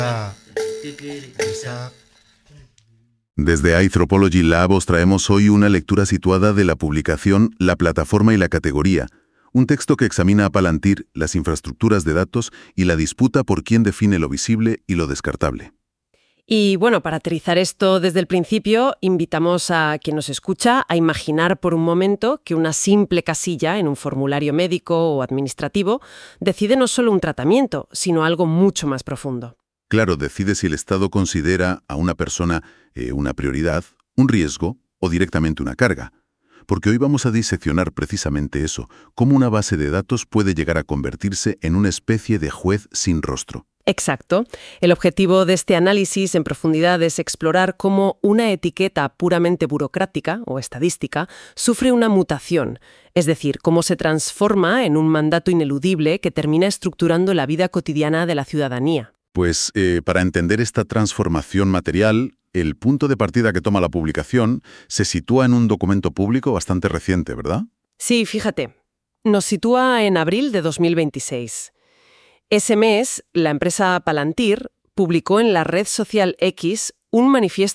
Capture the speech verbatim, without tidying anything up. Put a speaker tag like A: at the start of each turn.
A: Desde Anthropology Lab os traemos hoy una lectura situada de la publicación La plataforma y la categoría, un texto que examina a Palantir, las infraestructuras de datos y la disputa por quién define lo visible y lo descartable.
B: Y bueno, para aterrizar esto desde el principio, invitamos a quien nos escucha a imaginar por un momento que una simple casilla en un formulario médico o administrativo decide no solo un tratamiento, sino algo mucho más profundo.
A: Claro, decide si el Estado considera a una persona eh, una prioridad, un riesgo o directamente una carga. Porque hoy vamos a diseccionar precisamente eso, cómo una base de datos puede llegar a convertirse en una especie de juez sin rostro.
B: Exacto. El objetivo de este análisis en profundidad es explorar cómo una etiqueta puramente burocrática o estadística sufre una mutación, es decir, cómo se transforma en un mandato ineludible que termina estructurando la vida cotidiana de la ciudadanía.
A: Pues eh, para entender esta transformación material, el punto de partida que toma la publicación se sitúa en un documento público bastante reciente, ¿verdad?
B: Sí, fíjate. Nos sitúa en abril de dos mil veintiséis. Ese mes, la empresa Palantir publicó en la red social X un manifiesto